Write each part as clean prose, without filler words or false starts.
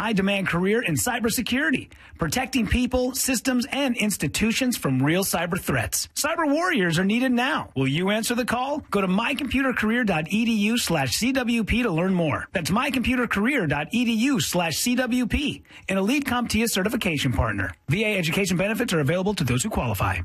high-demand career in cybersecurity, protecting people, systems, and institutions from real cyber threats. Cyber warriors are needed now. Will you answer the call? Go to mycomputercareer.edu/CWP to learn more. That's mycomputercareer.edu/CWP, an Elite CompTIA certification partner. VA education benefits are available to those who qualify.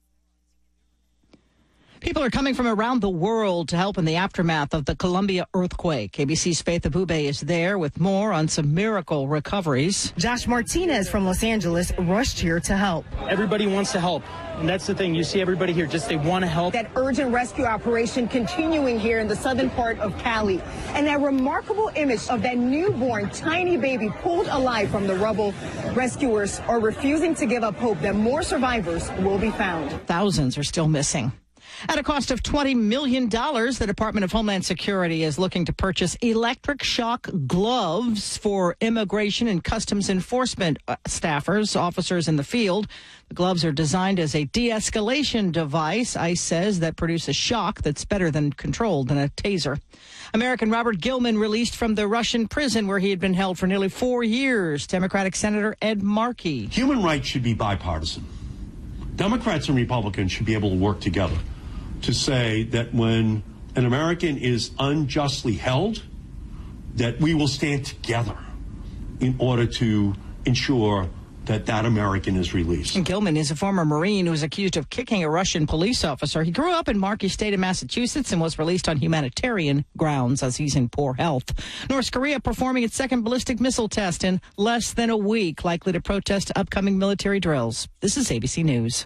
People are coming from around the world to help in the aftermath of the Colombia earthquake. ABC's Faith Abube is there with more on some miracle recoveries. Josh Martinez from Los Angeles rushed here to help. Everybody wants to help. And that's the thing. You see everybody here, just they want to help. That urgent rescue operation continuing here in the southern part of Cali. And that remarkable image of that newborn tiny baby pulled alive from the rubble. Rescuers are refusing to give up hope that more survivors will be found. Thousands are still missing. At a cost of $20 million, the Department of Homeland Security is looking to purchase electric shock gloves for immigration and customs enforcement staffers, officers in the field. The gloves are designed as a de-escalation device, ICE says, that produces shock that's better than controlled than a taser. American Robert Gilman released from the Russian prison where he had been held for nearly 4 years. Democratic Senator Ed Markey. Human rights should be bipartisan. Democrats and Republicans should be able to work together to say that when an American is unjustly held, that we will stand together in order to ensure that that American is released. And Gilman is a former Marine who was accused of kicking a Russian police officer. He grew up in Markey State of Massachusetts and was released on humanitarian grounds as he's in poor health. North Korea performing its second ballistic missile test in less than a week, likely to protest upcoming military drills. This is ABC News.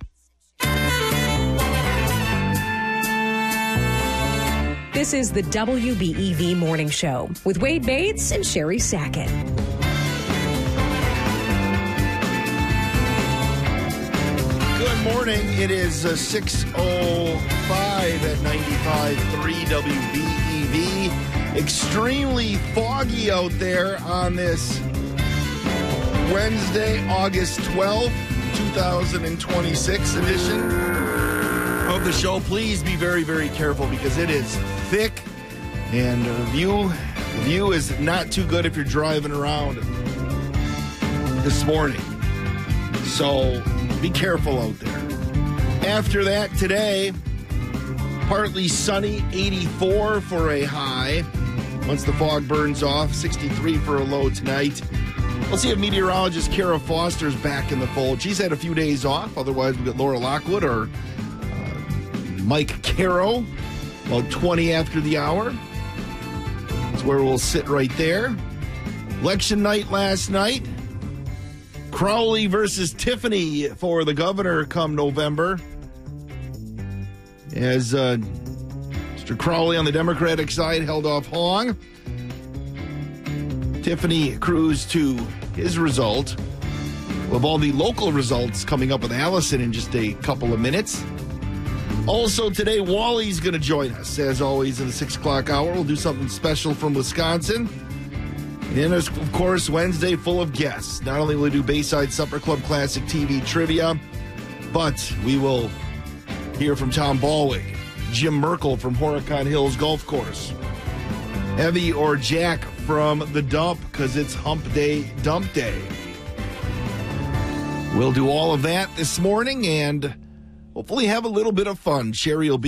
This is the WBEV Morning Show with Wade Bates and Sherry Sackett. Good morning. It is 6:05 at 95.3 WBEV. Extremely foggy out there on this Wednesday, August 12th, 2026 edition of the show. Please be very, very careful because it is thick and the view is not too good if you're driving around this morning. So be careful out there. After that, today, partly sunny, 84 for a high. Once the fog burns off, 63 for a low tonight. We'll see if meteorologist Kara Foster's back in the fold. She's had a few days off. Otherwise, we've got Laura Lockwood or Mike Caro, about 20 after the hour. That's where we'll sit right there. Election night last night. Crowley versus Tiffany for the governor come November. As Mr. Crowley on the Democratic side held off Hong. Tiffany cruised to his result. We'll have all the local results coming up with Allison in just a couple of minutes. Also today, Wally's going to join us, as always, in the 6 o'clock hour. We'll do something special from Wisconsin. And there's, of course, Wednesday full of guests. Not only will we do Bayside Supper Club Classic TV trivia, but we will hear from Tom Balwig, Jim Merkel from Horicon Hills Golf Course, Evie or Jack from the dump, because it's Hump Day, Dump Day. We'll do all of that this morning and hopefully have a little bit of fun. Sherry will be